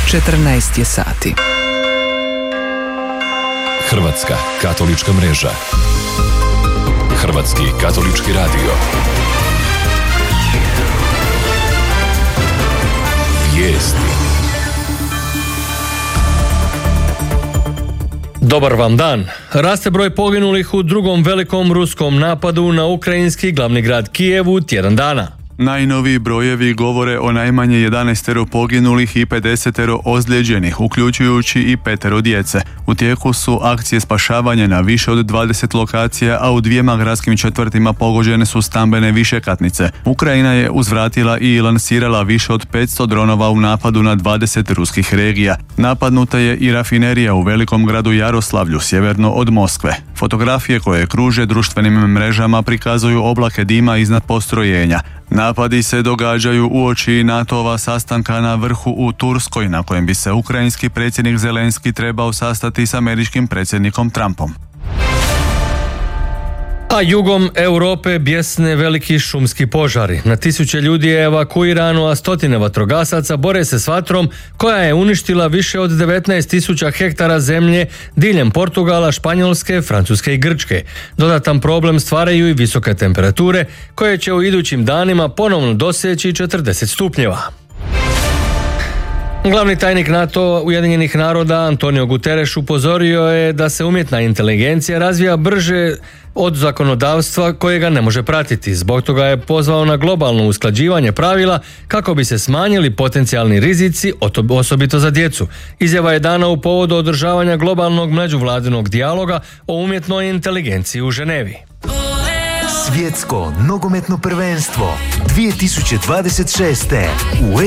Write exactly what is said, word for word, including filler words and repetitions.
četrnaest je sati. Hrvatska katolička mreža. Hrvatski katolički radio. Vijesti. Dobar vam dan. Raste broj poginulih u drugom velikom ruskom napadu na ukrajinski glavni grad Kijev u tjedan dana. Najnoviji brojevi govore o najmanje jedanaestero poginulih i pedesetero ozlijeđenih, uključujući i petero djece. U tijeku su akcije spašavanja na više od dvadeset lokacija, a u dvijema gradskim četvrtima pogođene su stambene višekatnice. Ukrajina je uzvratila i lansirala više od petsto dronova u napadu na dvadeset ruskih regija. Napadnuta je i rafinerija u velikom gradu Jaroslavlju, sjeverno od Moskve. Fotografije koje kruže društvenim mrežama prikazuju oblake dima iznad postrojenja. Napadi se događaju uoči NATO-ova sastanka na vrhu u Turskoj, na kojem bi se ukrajinski predsjednik Zelenski trebao sastati s američkim predsjednikom Trumpom. A jugom Europe bjesne veliki šumski požari. Na tisuće ljudi je evakuirano, a stotine vatrogasaca bore se s vatrom koja je uništila više od devetnaest tisuća hektara zemlje diljem Portugala, Španjolske, Francuske i Grčke. Dodatan problem stvaraju i visoke temperature koje će u idućim danima ponovno doseći četrdeset stupnjeva. Glavni tajnik NATO Ujedinjenih naroda Antonio Guterres upozorio je da se umjetna inteligencija razvija brže od zakonodavstva kojega ne može pratiti. Zbog toga je pozvao na globalno usklađivanje pravila kako bi se smanjili potencijalni rizici, osobito za djecu. Izjava je dana u povodu održavanja globalnog međuvladinog dijaloga o umjetnoj inteligenciji u Ženevi. Svjetsko nogometno prvenstvo dvije tisuće dvadeset šest u